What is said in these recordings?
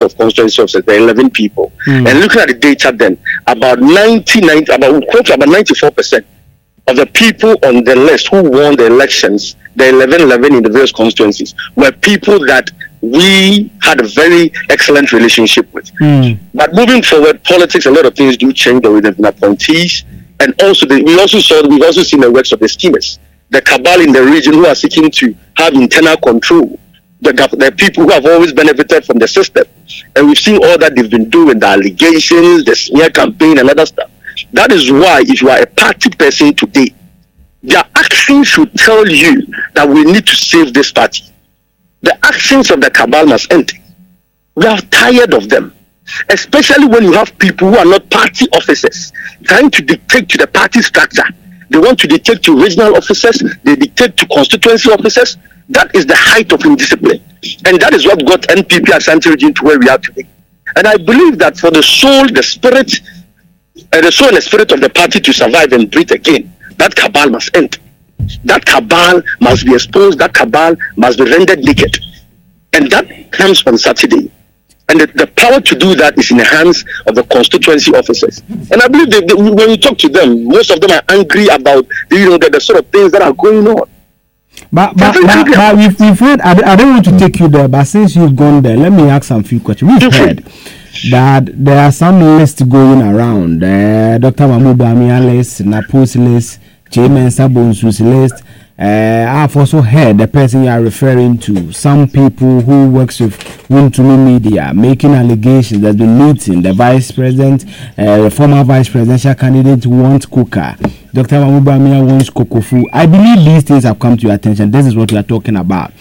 of constituency officers, there are 11 people. And looking at the data then, about 94% of the people on the list who won the elections, the 11 in the various constituencies, were people that we had a very excellent relationship with. But moving forward, politics, a lot of things do change with the appointees. And also, we've also seen the works of the schemers, the cabal in the region who are seeking to have internal control, the people who have always benefited from the system. And we've seen all that they've been doing, the allegations, the smear campaign, and other stuff. That is why, if you are a party person today, their actions should tell you that we need to save this party. The actions of the cabal must end. We are tired of them, especially when you have people who are not party officers trying to dictate to the party structure. They want to dictate to regional officers, they dictate to constituency officers. That is the height of indiscipline. And that is what got NPP Ashanti region to where we are today. And I believe that for the soul, the spirit, and the soul and the spirit of the party to survive and breathe again, that cabal must end. That cabal must be exposed, that cabal must be rendered naked. And that comes on Saturday. And the power to do that is in the hands of the constituency officers. And I believe when you talk to them, most of them are angry about the sort of things that are going on. But we've heard, I don't want to take you there, but since you've gone there, let me ask some few questions. We've heard that there are some lists going around. Dr. Mahmoud Bawumia list, Napo's list, Chairman Sabonsu's list. I've also heard the person you are referring to, some people who works with Wuntumi Media making allegations. There's been meeting, the vice president, the former vice presidential candidate wants Kuka. Dr. Mahmoud Bawumia wants Kokofu. I believe these things have come to your attention. This is what we are talking about.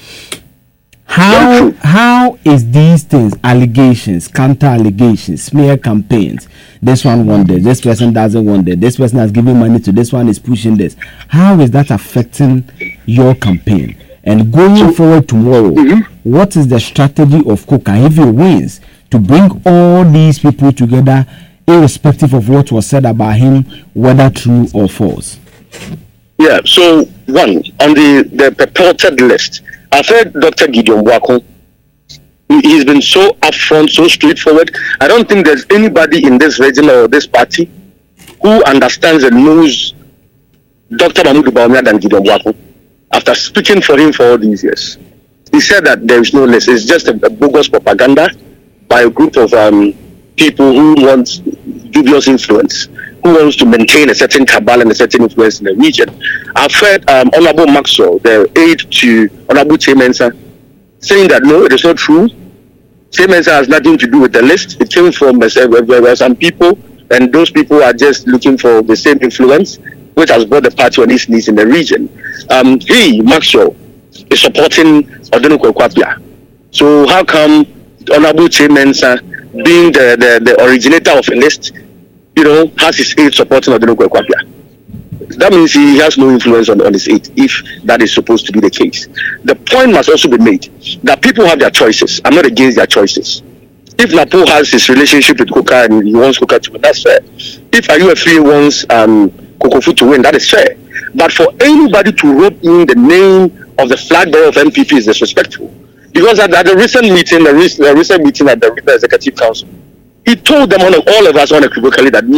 How is these things, allegations, counter allegations, smear campaigns? This one won this, this person doesn't want this person has given money to this one, is pushing this. How is that affecting your campaign? And going forward tomorrow, what is the strategy of Kuka if he wins to bring all these people together, irrespective of what was said about him, whether true or false? Yeah, so one, on the purported list, I've heard Dr. Gideon Wako. He's been so upfront, so straightforward. I don't think there's anybody in this region or this party who understands and knows Dr. Mahmoud Bawumia than Gideon Wako. After speaking for him for all these years, he said that there is no list. It's just a bogus propaganda by a group of people who want dubious influence, who wants to maintain a certain cabal and a certain influence in the region. I've heard Honorable Maxwell, the aide to Honorable Chimensa, saying that no, it is not true. Chimensa has nothing to do with the list. It came from some people, and those people are just looking for the same influence, which has brought the party on its knees in the region. Maxwell, is supporting Odino Kwakwapia. So how come Honorable Chimensa, being the originator of a list, has his aide supporting Odino Kwakwapia? That means he has no influence on his aide, if that is supposed to be the case. The point must also be made that people have their choices. I'm not against their choices. If Napo has his relationship with Kuka and he wants Kuka to win, that's fair. If IUFA wants Kokofu to win, that is fair. But for anybody to rope in the name of the flag bearer of NPP is disrespectful. Because at the recent meeting, at the Executive Council, he told them, all of us unequivocally, that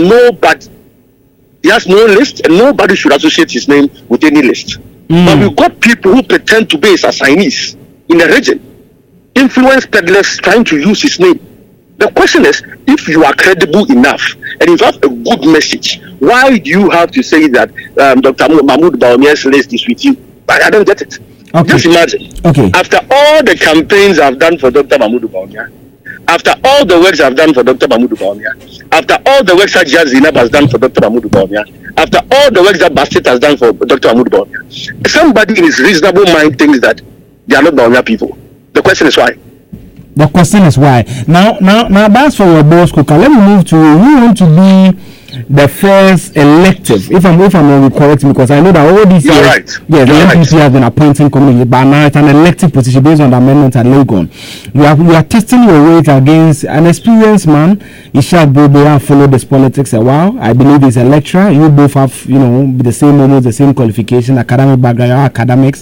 he has no list and nobody should associate his name with any list. But we've got people who pretend to be his assignees in the region, influence peddlers trying to use his name. The question is, if you are credible enough and if you have a good message, why do you have to say that Dr. Mahmoud Bawumia's list is with you? I don't get it. Okay. Just imagine. Okay. After all the campaigns I've done for Dr. Mahmoud Bawumia, after all the works I've done for Dr. Mahmoud Bawumia, after all the works that Jaz Zinab has done for Dr. Mahmoud Bawumia, after all the works that Basit has done for Dr. Mahmoud Bawumia, somebody in his reasonable mind thinks that they are not Bawumia people. The question is why? The question is why. Now that's for your boss, Kuka. Let me move to you. You want to be the first elective, if I'm not correct, because I know that all these years, right. Yeah, the NPP has been appointing community, but now it's an elective position based on the amendment at Legon. You are testing your weight against an experienced man. Ishaq Bobo have followed this politics a while. I believe he's a lecturer. You both have, the same almost the same qualification, academic background, academics.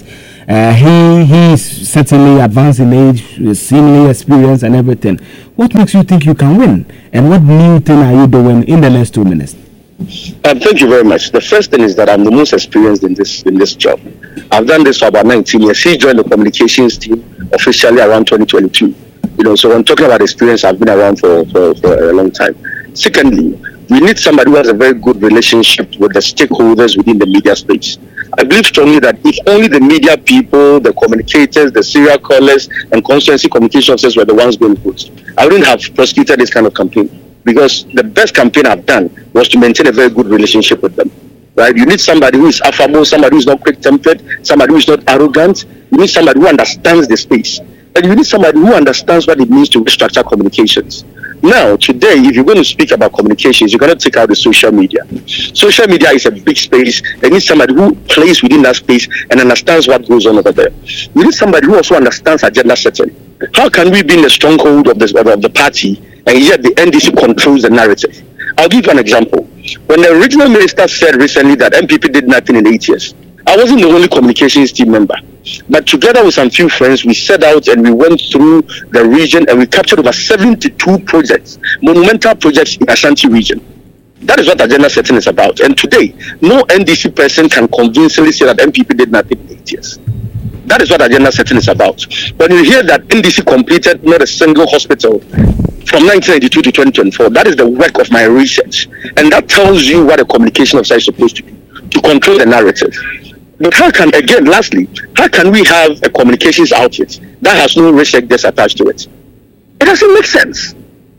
He is certainly advanced in age, seemingly experienced and everything. What makes you think you can win? And what new thing are you doing in the next 2 minutes? Thank you very much. The first thing is that I'm the most experienced in this job. I've done this for about 19 years. He joined the communications team officially around 2022. So when talking about experience, I've been around for a long time. Secondly, we need somebody who has a very good relationship with the stakeholders within the media space. I believe strongly that if only the media people, the communicators, the serial callers, and constituency communication officers were the ones going first, I wouldn't have prosecuted this kind of campaign. Because the best campaign I've done was to maintain a very good relationship with them. Right? You need somebody who is affable, somebody who is not quick-tempered, somebody who is not arrogant. You need somebody who understands the space. And you need somebody who understands what it means to restructure communications. Now, today, if you're going to speak about communications, you're going to take out the social media. Social media is a big space. You need somebody who plays within that space and understands what goes on over there. You need somebody who also understands agenda setting. How can we be in the stronghold of the party and yet the NDC controls the narrative? I'll give you an example. When the regional minister said recently that MPP did nothing in 8 years, I wasn't the only communications team member. But together with some few friends, we set out and we went through the region and we captured over 72 projects, monumental projects in Ashanti region. That is what agenda setting is about. And today, no NDC person can convincingly say that MPP did nothing in 8 years. That is what agenda setting is about. When you hear that NDC completed not a single hospital from 1992 to 2024, that is the work of my research. And that tells you what a communication officer is supposed to do, to control the narrative. But lastly, how can we have a communications outfit that has no research desk attached to it? It doesn't make sense.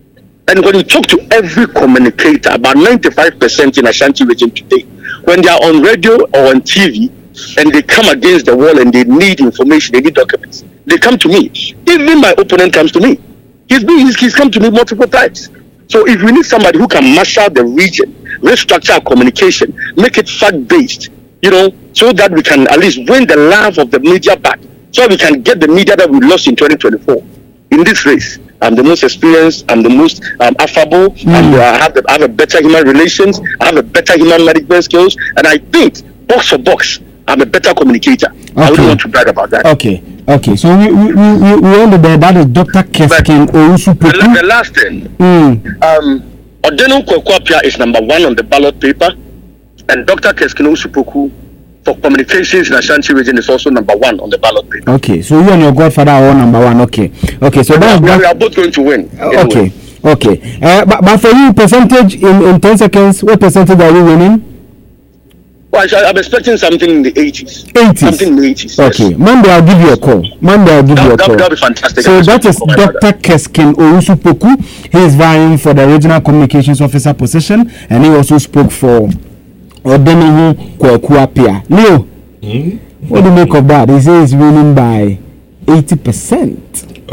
And when you talk to every communicator, about 95% in Ashanti region today, when they are on radio or on TV, and they come against the wall and they need information, they need documents, they come to me. Even my opponent comes to me. He's come to me multiple times. So if we need somebody who can marshal the region, restructure our communication, make it fact-based, so that we can at least win the love of the media back, so we can get the media that we lost in 2024. In this race, I'm the most experienced, I'm the most affable, I have a better human relations, I have a better human management skills, and I think, box for box, I'm a better communicator. Okay. I wouldn't want to brag about that. Okay. So we ended there. That is Dr. Keskin Owusu-Poku. The last thing, Odeno Kwakwapia is number 1 on the ballot paper, and Dr. Keskin Owusu-Poku for communications in Ashanti region is also number 1 on the ballot paper. Okay, so you and your godfather are all number 1. Okay, so we are both going to win. Okay. But for you, percentage in 10 seconds, what percentage are you winning? Well, I'm expecting something in the 80s. 80s? Something in the 80s. Okay. Yes. Monday, I'll give you a call. That'll be fantastic. So that is Dr. Keskin Owusu-Poku. He is vying for the regional communications officer position, and he also spoke for Odeno Kwakwapia. Leo, what do you make of that? He says he's winning by 80%.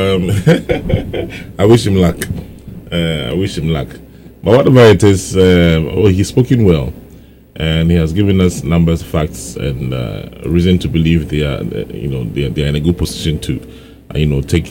I wish him luck. But whatever it is, he's spoken well. And he has given us numbers, facts, and reason to believe they are in a good position to, take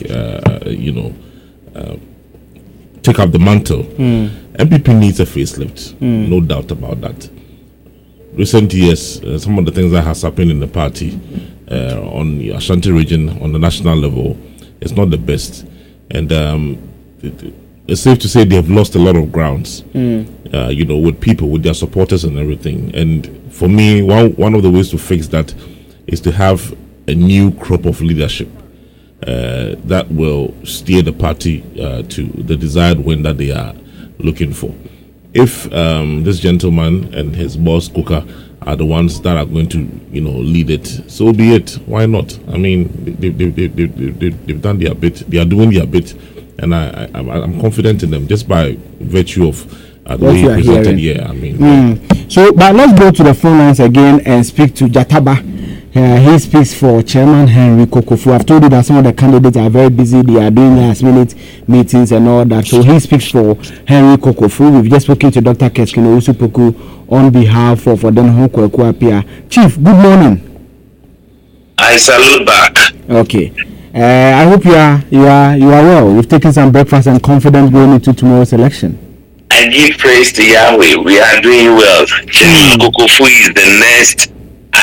up the mantle. MPP needs a facelift, no doubt about that. Recent years, some of the things that has happened in the party on the Ashanti region, on the national level, is not the best, and it's safe to say they have lost a lot of grounds. With people, with their supporters and everything. And for me, one of the ways to fix that is to have a new crop of leadership that will steer the party to the desired win that they are looking for. If this gentleman and his boss Kuka are the ones that are going to, lead it, so be it. Why not? I mean, they've done their bit. They are doing their bit, and I'm confident in them just by virtue of the way he presented. Yeah, I mean. So, but let's go to the phone lines again and speak to Jataba. He speaks for Chairman Henry Kokofu. I've told you that some of the candidates are very busy. They are doing last-minute meetings and all that. So he speaks for Henry Kokofu. We've just spoken to Dr. Keskin Owusu-Poku on behalf of Odeno Kwakwapia. Chief, good morning. I salute back. Okay. I hope you are well. You've taken some breakfast and confident going into tomorrow's election. I give praise to Yahweh. We are doing well. Chairman Kokofu is the next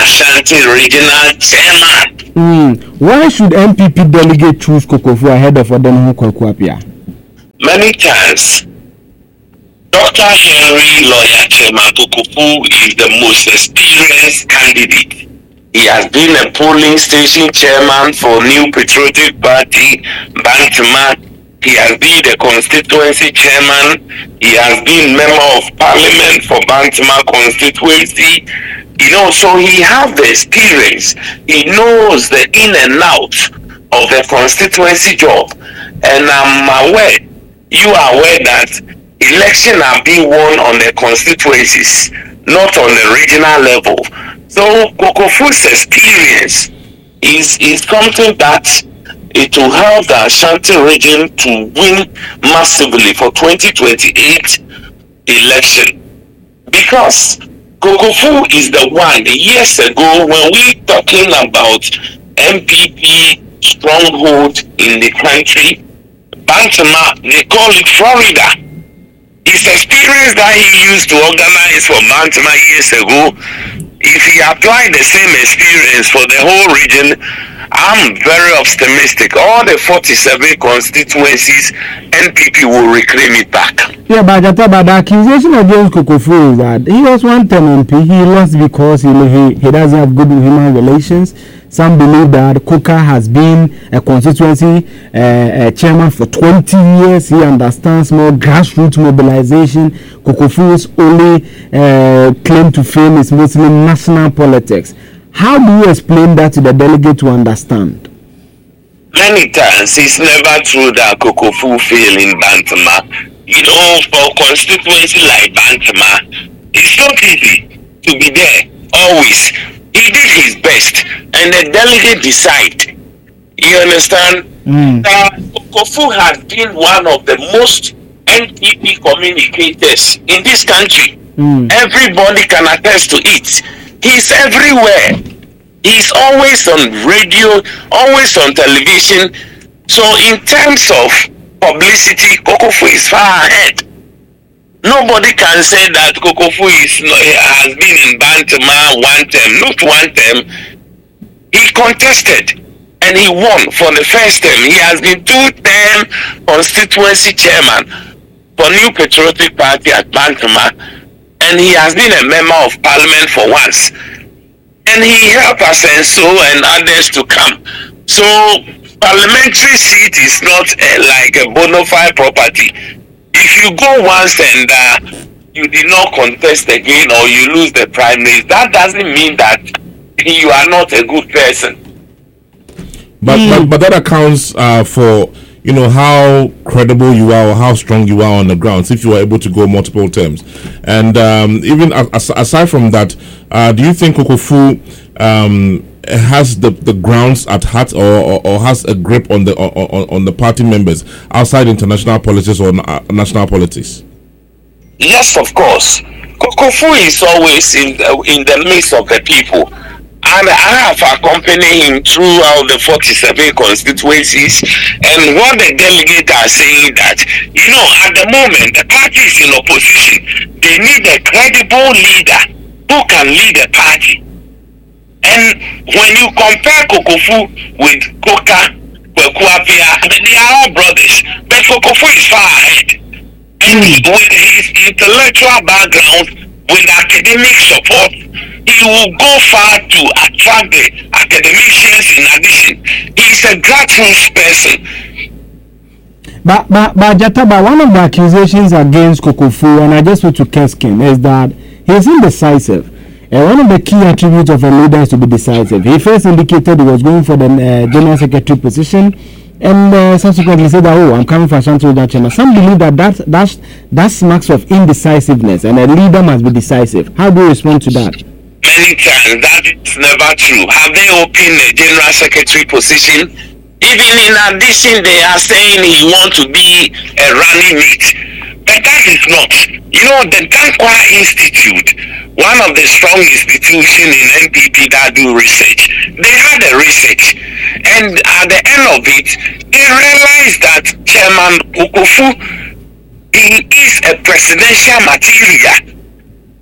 Ashanti Regional Chairman. Why should MPP delegate choose Kokofu ahead of Odenhu Kwakwapia? Many times, Dr. Henry Lawyer Chairman Kokofu is the most experienced candidate. He has been a polling station chairman for New Patriotic Party, Bantama. He has been the constituency chairman. He has been member of parliament for Bantama constituency. So he has the experience. He knows the in and out of the constituency job. And I'm aware, you are aware that elections are being won on the constituencies, not on the regional level. So Kokofu's experience is something that it will help the Ashanti region to win massively for 2028 election. Because Kokofu is the one years ago when we talking about MPP stronghold in the country, Bantama, they call it Florida. His experience that he used to organize for Bantama years ago, if he applied the same experience for the whole region, I'm very optimistic. All the 47 constituencies, NPP will reclaim it back. Yeah, but the accusation against Kokofu is that he was one term MP. He lost because he doesn't have good human relations. Some believe that Koka has been a constituency chairman for 20 years. He understands more grassroots mobilization. Kokofu's only claim to fame is mostly national politics. How do you explain that to the delegate to understand? Many times it's never true that Kokofu failed in Bantama. For constituency like Bantama, it's not easy to be there always. He did his best, and the delegate decide. You understand? Kokofu has been one of the most NPP communicators in this country. Everybody can attest to it. He's everywhere. He's always on radio, always on television. So in terms of publicity, Kokofu is far ahead. Nobody can say that Kokofu has been in Bantama one term, not one term. He contested and he won for the first term. He has been 2-term constituency chairman for New Patriotic Party at Bantama, and he has been a member of parliament for once. And he helped us and others to come. So parliamentary seat is not like a bona fide property. If you go once and you did not contest again or you lose the primaries, that doesn't mean that you are not a good person. But that accounts for how credible you are or how strong you are on the grounds if you are able to go multiple terms. And even aside from that, do you think Kokofu has the grounds at heart or has a grip on the party members outside international politics or national politics? Yes, of course. Kokofu is always in the midst of the people. And I have accompanied him throughout the 47 constituencies. And what the delegates are saying that, at the moment, the party is in opposition. They need a credible leader who can lead the party. And when you compare Kokofu with Koka, Kwakwapia, they are all brothers. But Kokofu is far ahead. And with his intellectual background, with academic support, he will go far to attract the academicians in addition. He's a grassroots person. But Jataba, one of the accusations against Kokofu, and I just want to Keskin, is that he is indecisive. And one of the key attributes of a leader is to be decisive. He first indicated he was going for the general secretary position, and subsequently said that, I'm coming for Ashanti Regional Chairman. Some believe that smacks of indecisiveness, and a leader must be decisive. How do you respond to that? Many times that is never true. Have they opened the general secretary position? Even in addition, they are saying he wants to be a running mate. But that is not. The Dankwa Institute, one of the strong institutions in NPP that do research, they had a research. And at the end of it, they realized that Chairman Kokofu, he is a presidential material.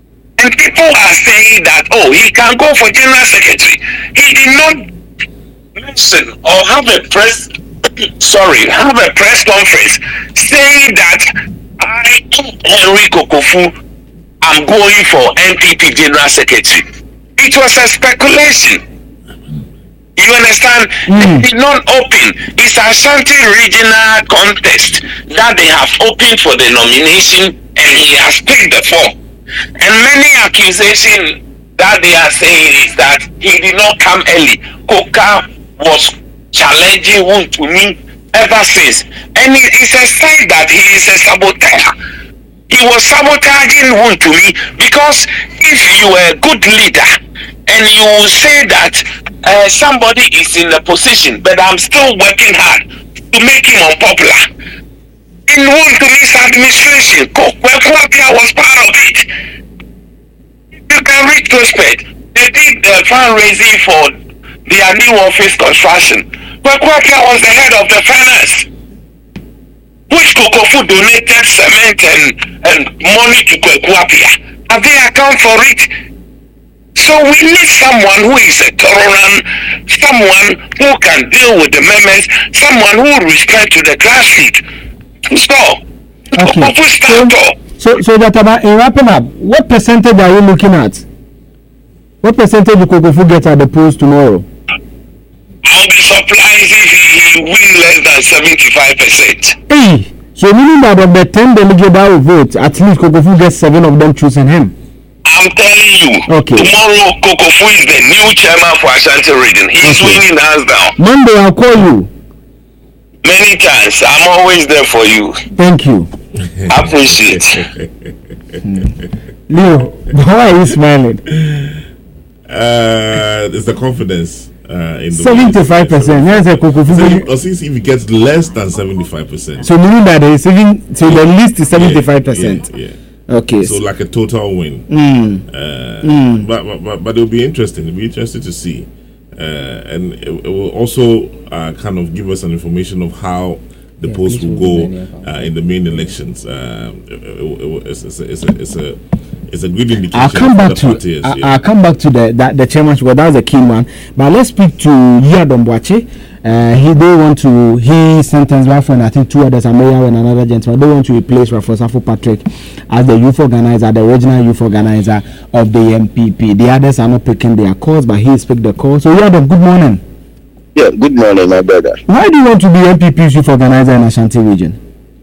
And people are saying that, oh, he can go for general secretary. He did not mention or have a press conference saying that I, Henry Kokofu, am going for NPP general secretary. It was a speculation. You understand? They did not open. It's a Ashanti regional contest that they have opened for the nomination, and he has picked the form. And many accusations that they are saying is that he did not come early. Koka was challenging Wontumi ever since. And it's a sign that he is a saboteur. He was sabotaging Wontumi because if you are a good leader and you will say that somebody is in a position, but I'm still working hard to make him unpopular. In Wontumi's administration, Kokwapia was part of it. You can retrospect. They did the fundraising for their new office construction. Kokwapia was the head of the finance, which Kokofu donated cement and money to Kokwapia. Have they account for it? So we need someone who is a tolerant, someone who can deal with the members, someone who respect to the grassroots. So that in wrapping up, what percentage are you looking at? What percentage will Kokofu get at the polls tomorrow? I'll be surprised if he win less than 75%. Hey, so meaning that of the 10 delegates that will vote, at least Kokofu gets 7 of them choosing him. I'm telling you, tomorrow Kokofu is the new chairman for Ashanti region. He's winning hands down. Monday I'll call you. Many times. I'm always there for you. Thank you. I appreciate. Leo, why are you smiling? It's the confidence. In 75%. Yes, Kokofu. Or since if he gets less than 75%. So meaning that he's saving, so the least is 75%. Yeah. Okay. So like a total win. But it'll be interesting. It'll be interesting to see. And it will also kind of give us an information of how the polls will go in the main elections. It's a good indication. I'll come back to the chairmanship. Well, that's a key one. But let's speak to Yiadom Boakye. He sentenced Rafa and I think 2 others, Ameya and another gentleman. They want to replace Rafa Safo Patrick as the youth organizer, the original youth organizer of the MPP. The others are not picking their calls, but he picked the call. So Yiadom, good morning. Yeah, good morning, my brother. Why do you want to be MPP's youth organizer in Ashanti region?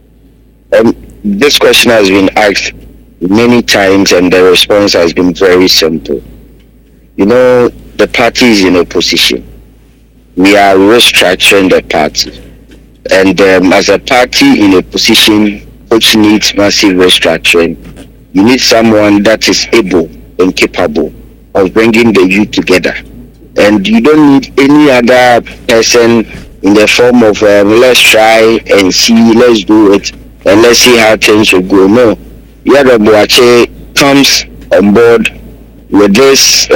This question has been asked many times, and the response has been very simple. You know, the party is in opposition. We are restructuring the party, and as a party in a position which needs massive restructuring, you need someone that is able and capable of bringing the youth together, and you don't need any other person in the form of let's try and see, let's do it, and let's see how things will go. No, Yiadom Boakye comes on board with this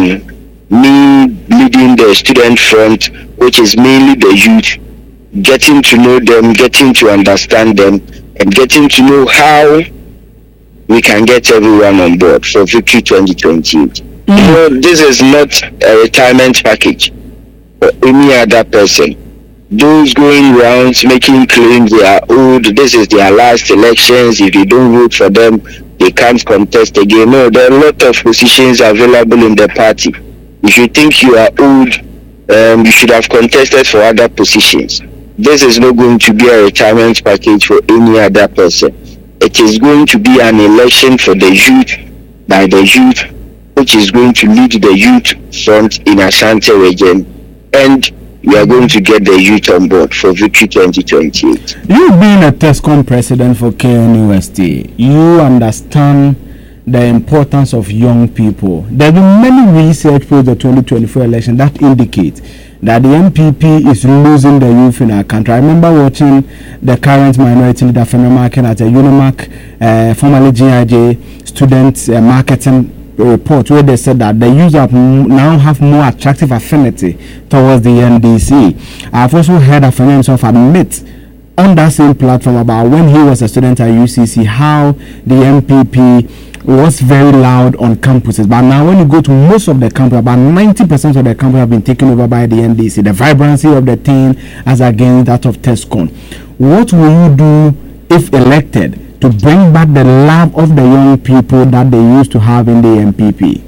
me leading the student front, which is mainly the youth, getting to know them, getting to understand them, and getting to know how we can get everyone on board for Victory 2028. You know, this is not a retirement package for any other person. Those going around making claims they are old, this is their last elections, if you don't vote for them, they can't contest again. No, there are a lot of positions available in the party. If you think you are old, you should have contested for other positions. This is not going to be a retirement package for any other person. It is going to be an election for the youth, by the youth, which is going to lead the youth front in Ashanti region, and we are going to get the youth on board for Victory 2028. You being a TESCOM president for KNUST, you understand the importance of young people. There have been many research for the 2024 election that indicate that the MPP is losing the youth in our country. I remember watching the current minority leader Femi Markin at a UNIMAC, formerly GIJ student marketing report, where they said that the youth now have more attractive affinity towards the NDC. I've also heard Afeni himself admit on that same platform about when he was a student at UCC how the MPP was very loud on campuses. But now when you go to most of the campus, about 90% of the campus have been taken over by the NDC. The vibrancy of the thing as against that of TESCON. What will you do if elected to bring back the love of the young people that they used to have in the MPP?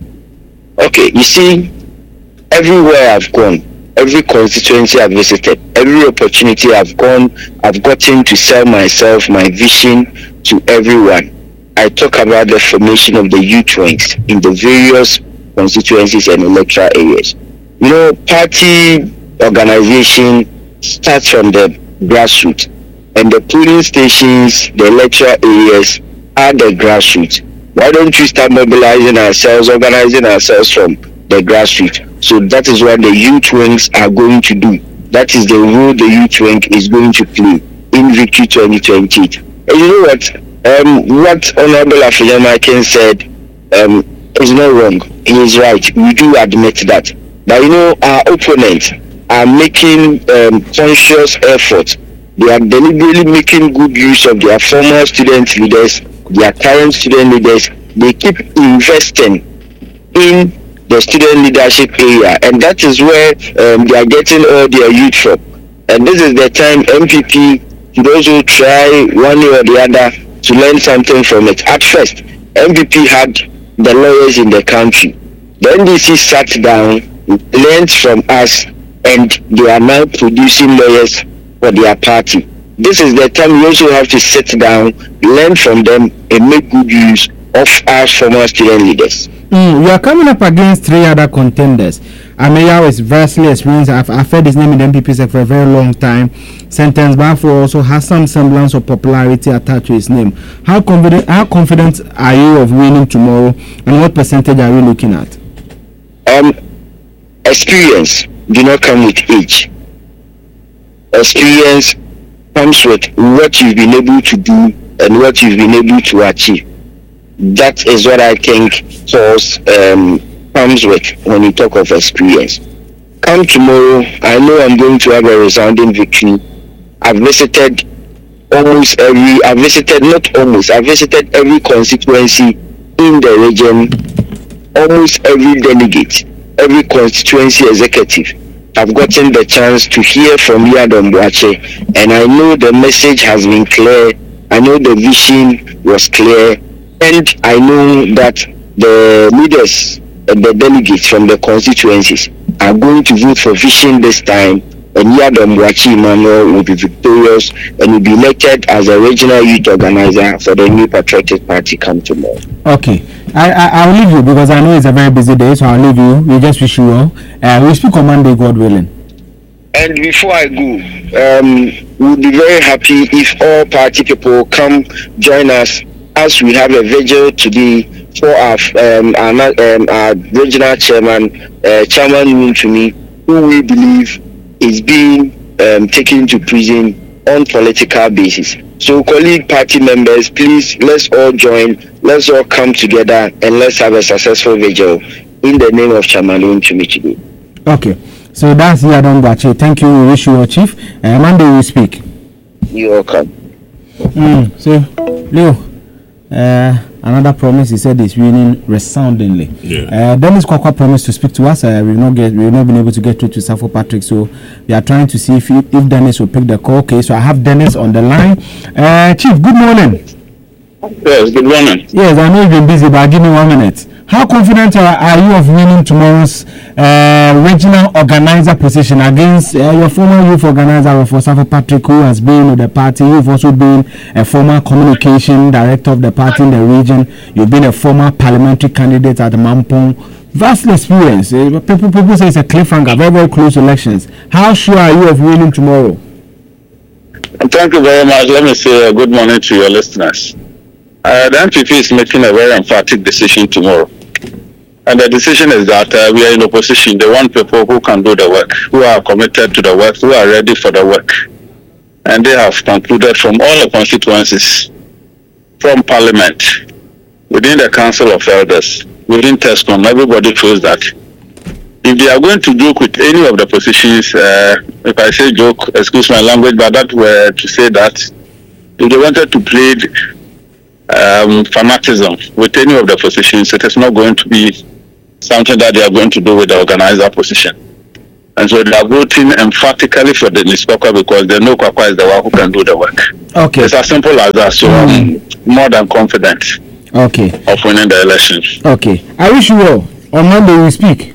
Okay, you see, everywhere I've gone, every constituency I've visited, every opportunity I've gotten to sell myself, my vision to everyone. I talk about the formation of the youth wings in the various constituencies and electoral areas. You know, party organization starts from the grassroots, and the polling stations, the electoral areas are the grassroots. Why don't we start mobilizing ourselves, organizing ourselves from the grassroots? So that is what the youth wings are going to do. That is the role the youth wing is going to play in Victory 2028. And you know what Honorable Afenyomarkin said is not wrong. He is right. We do admit that. But you know, our opponents are making conscious efforts. They are deliberately making good use of their former student leaders, their current student leaders. They keep investing in the student leadership area, and that is where they are getting all their youth from. And this is the time MPP should also try one way or the other to learn something from it. At first, MPP had the lawyers in the country. The NDC sat down, learned from us, and they are now producing lawyers for their party. This is the time we also have to sit down, learn from them, and make good use of our former student leaders. You are coming up against 3 other contenders. Ameya is vastly experienced. I've heard his name in the MPP for a very long time. Sentence Bafo also has some semblance of popularity attached to his name. How confident are you of winning tomorrow, and what percentage are you looking at? Experience do not come with age. Experience comes with what you've been able to do and what you've been able to achieve. That is what I think comes with when you talk of experience. Come tomorrow, I know I'm going to have a resounding victory. I've visited every constituency in the region, almost every delegate, every constituency executive. I've gotten the chance to hear from Yadom Boache, and I know the message has been clear. I know the vision was clear, and I know that the leaders and the delegates from the constituencies are going to vote for vision this time, and Yadom Boache Emmanuel will be victorious and will be elected as a regional youth organizer for the New Patriotic Party come tomorrow. Okay. I'll leave you because I know it's a very busy day, so I'll leave you. We just wish you well. We'll speak on Monday, God willing. And before I go, we'll be very happy if all party people come join us as we have a vigil today for our regional chairman, Chairman Wuntumi, who we believe is being taken to prison on political basis. So, colleague party members, please, let's all join, let's all come together, and let's have a successful vigil in the name of Chairman Wuntumi today. Okay, so that's Yadom Boache. Thank you. We wish you well, Chief. Monday we speak. You're welcome. So, Leo, another promise he said is winning resoundingly. Yeah. Dennis Kwakwa promised to speak to us. We've not been able to get through to Safo Patrick, so we are trying to see if Dennis will pick the call. Okay, so I have Dennis on the line. Chief, good morning. Yes, good morning. Yes, I know you've been busy, but give me 1 minute. How confident are you of winning tomorrow's regional organizer position against your former youth organizer for Safo Patrick, who has been with the party? You've also been a former communication director of the party in the region. You've been a former parliamentary candidate at Mampong. Vast experience. People say it's a cliffhanger, very, very close elections. How sure are you of winning tomorrow? Thank you very much. Let me say good morning to your listeners. The MPP is making a very emphatic decision tomorrow. And the decision is that we are in opposition. They want people who can do the work, who are committed to the work, who are ready for the work. And they have concluded from all the constituencies, from Parliament, within the Council of Elders, within TESCON, everybody feels that if they are going to joke with any of the positions, if I say joke, excuse my language, but that were to say that if they wanted to play fanaticism with any of the positions. It is not going to be something that they are going to do with the organizer position. And so they are voting emphatically for Dennis Kwakwa because they know Kwakwa is the one who can do the work. Okay. It's as simple as that. So I'm more than confident of winning the elections. Okay. I wish you well. On Monday we speak.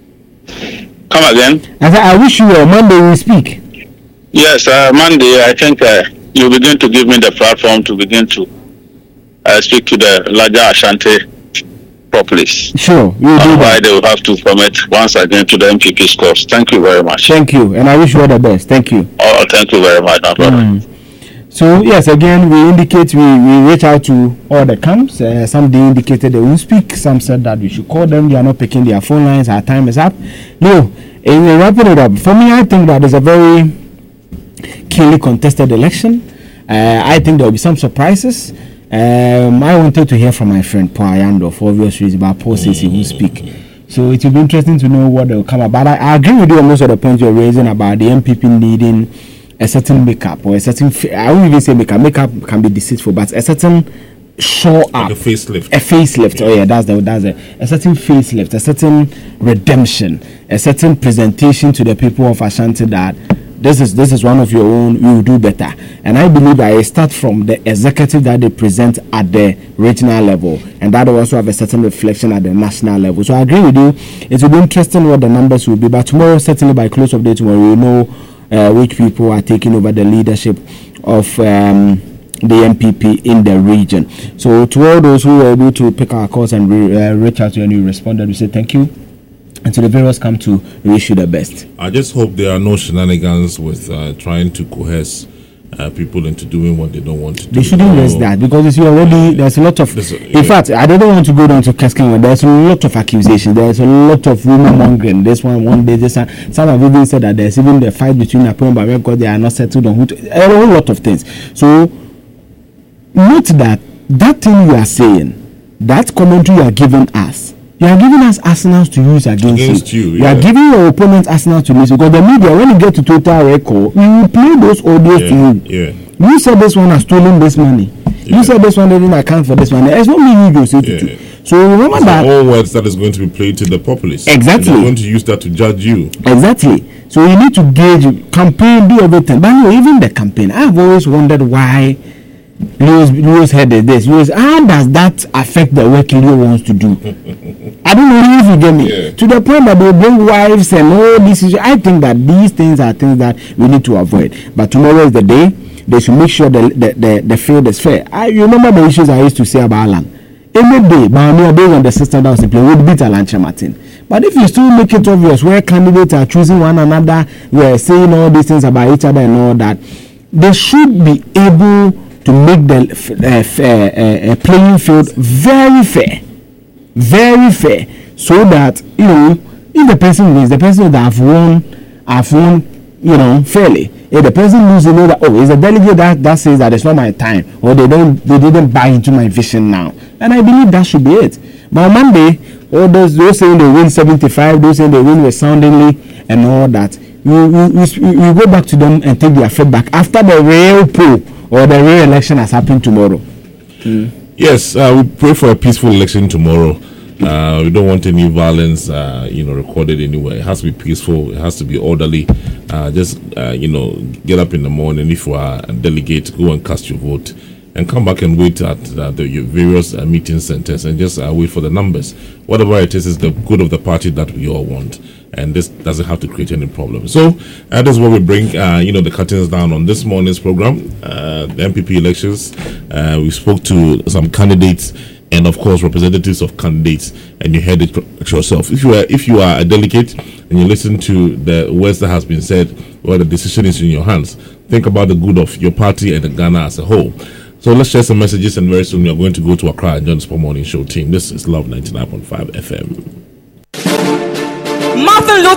Come again? I wish you well. Monday we speak. Yes, Monday I think you begin to give me the platform to begin to speak to the larger Ashanti populace. Sure, you do why they will have to commit once again to the MPP's cause. Thank you very much. Thank you, and I wish you all the best. Thank you. Oh, thank you very much, my brother. So yes, again we indicate we reach out to all the camps. Some they indicated they will speak. Some said that we should call them. They are not picking their phone lines. Our time is up. No, in wrapping it up, for me, I think that is a very keenly contested election. I think there will be some surprises. I wanted to hear from my friend Paul Ayando for obvious reasons about Paul Sisi who speak. So it will be interesting to know what they will come about. But I agree with you on most of the points you're raising about the MPP needing a certain makeup or a certain. I won't even say makeup. Makeup can be deceitful, but a certain show up, like a facelift. A facelift. Yeah. Oh yeah, that's a certain facelift, a certain redemption, a certain presentation to the people of Ashanti that this is one of your own. You will do better. And I believe that it starts from the executive that they present at the regional level, and that will also have a certain reflection at the national level. So I agree with you. It will be interesting what the numbers will be. But tomorrow, certainly by close of day tomorrow, we will know which people are taking over the leadership of the MPP in the region. So to all those who were able to pick our calls and reach out to you and you responded, we say thank you. And to the various come to wish you the best. I just hope there are no shenanigans with trying to coerce people into doing what they don't want to do. They shouldn't raise that because you see already there's a lot of. In fact, I don't want to go down to Keskin. There's a lot of accusations. There's a lot of rumor mongering. This one day, this one. Some have even said that there's even the fight between Napoleon Barber because they are not settled on who. A whole lot of things. So note that thing you are saying, that commentary you are giving us. You are giving us arsenals to use against you. You are giving your opponent arsenals to use because the media, when you get to total record, we will play those audios to you. Yeah. You said this one has stolen this money. You said this one didn't account for this money. It's not me you say to. So remember that all words that is going to be played to the populace. Exactly. They're going to use that to judge you. Exactly. So you need to gauge campaign, do everything. But even the campaign, I've always wondered why Lewis head is this. How does that affect the work Leo wants to do? I don't know if you get me. Yeah. To the point that they bring wives and all these issues. I think that these things are things that we need to avoid. But tomorrow is the day. They should make sure the field is fair. You remember the issues I used to say about Alan. Every day, Bahamia, based on the system that was in play, would beat Alan Martin. But if you still make it obvious where candidates are choosing one another, we're saying all these things about each other and all that, they should be able to make the playing field very fair, so that if the person wins, the person that have won, fairly. If the person loses, know that it's a delegate that says that it's not my time, or they didn't buy into my vision now, and I believe that should be it. But on Monday, all those saying they win 75, those saying they win resoundingly, and all that, we go back to them and take their feedback after the real poll or the real election has happened tomorrow. Yes, we pray for a peaceful election tomorrow. We don't want any violence, recorded anywhere. It has to be peaceful. It has to be orderly. Just get up in the morning. If you are a delegate, go and cast your vote, and come back and wait at the various meeting centers and just wait for the numbers. Whatever it is the good of the party that we all want. And this doesn't have to create any problem. So that is what we bring, the curtains down on this morning's program, the MPP elections. We spoke to some candidates and, of course, representatives of candidates, and you heard it yourself. If you are a delegate and you listen to the words that has been said, well, the decision is in your hands. Think about the good of your party and the Ghana as a whole. So let's share some messages, and very soon we are going to go to Accra and join the Sport Morning Show team. This is Love 99.5 FM. Martha Luther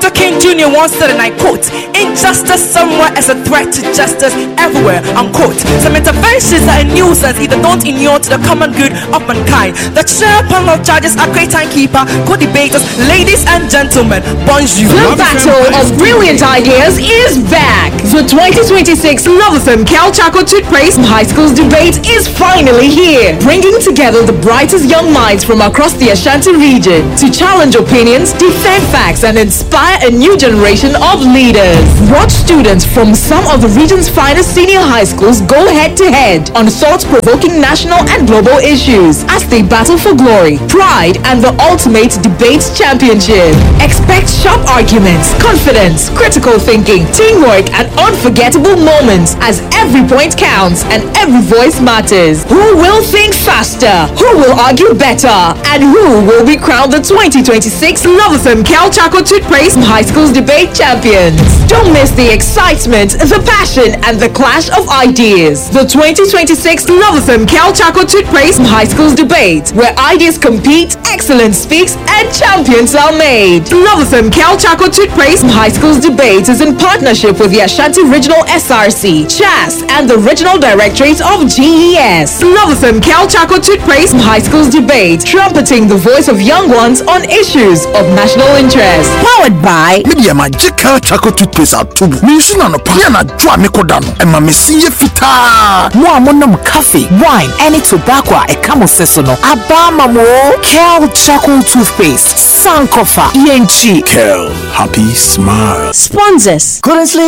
Luther King Jr. once said, and I quote, "Injustice somewhere is a threat to justice everywhere," unquote. Some interventions are a nuisance, either don't inure to the common good of mankind. The chair panel of judges are great timekeeper, co-debaters, ladies and gentlemen, bonjour. The battle of brilliant ideas is back. The 2026 Love FM Cal Chaco Toothpaste High Schools debate is finally here, bringing together the brightest young minds from across the Ashanti region to challenge opinions, defend facts, and inspire a new generation of leaders. Watch students from some of the region's finest senior high schools go head-to-head on thought-provoking national and global issues as they battle for glory, pride, and the ultimate debate championship. Expect sharp arguments, confidence, critical thinking, teamwork, and unforgettable moments as every point counts and every voice matters. Who will think faster? Who will argue better? And who will be crowned the 2026 Love FM Cal Chaco Toothpaste High Schools debate champions? Don't miss the excitement, the passion, and the clash of ideas. The 2026 Love FM Cal Chaco Toothpaste High Schools debate, where ideas compete, excellence speaks, and champions are made. Love FM Cal Chaco Toothpaste High Schools debate is in partnership with the Ashanti Regional SRC, CHAS, and the Regional Directorate of GES. Love FM Cal Chaco Toothpaste High Schools debate, trumpeting the voice of young ones on issues of national interest. Powered by Media Magical Chaco Toothpaste out to Mission no Piana Dra Mikodano and Mamisia Fita. Moamonum coffee, wine, any tobacco, a camo sesono. Abama mo Cal Chaco Toothpaste. Sankofa, ENG. Kel, happy smile. Sponsors. Currently